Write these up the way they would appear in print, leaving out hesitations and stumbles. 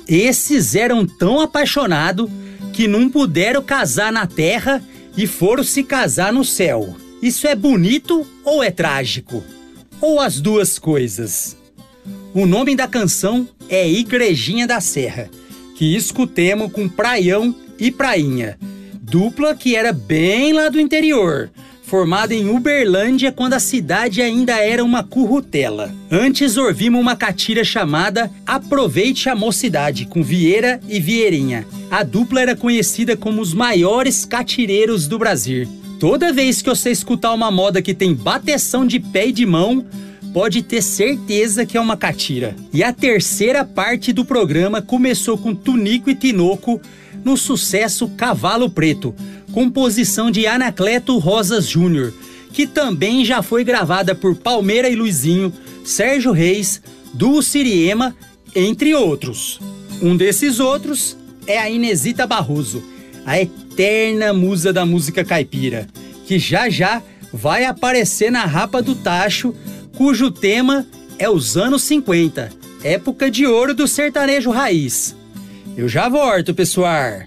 Esses eram tão apaixonados que não puderam casar na terra e foram se casar no céu. Isso é bonito ou é trágico? Ou as duas coisas? O nome da canção é Igrejinha da Serra, que escutemos com Praião e Prainha, dupla que era bem lá do interior, formada em Uberlândia quando a cidade ainda era uma currutela. Antes ouvimos uma catira chamada Aproveite a Mocidade, com Vieira e Vieirinha. A dupla era conhecida como os maiores catireiros do Brasil. Toda vez que você escutar uma moda que tem bateção de pé e de mão, pode ter certeza que é uma catira. E a terceira parte do programa começou com Tunico e Tinoco no sucesso Cavalo Preto, composição de Anacleto Rosas Júnior, que também já foi gravada por Palmeira e Luizinho, Sérgio Reis, Duo Siriema, entre outros. Um desses outros é a Inesita Barroso, a eterna musa da música caipira, que já vai aparecer na Rapa do Tacho, cujo tema é os anos 50, época de ouro do sertanejo raiz. Eu já volto, pessoal!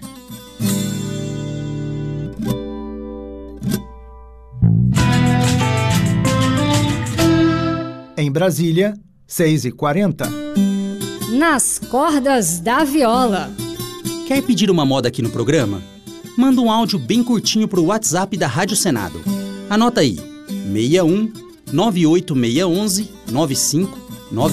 Em Brasília, 6h40. Nas cordas da viola. Quer pedir uma moda aqui no programa? Manda um áudio bem curtinho pro WhatsApp da Rádio Senado. Anota aí, 61 98611 95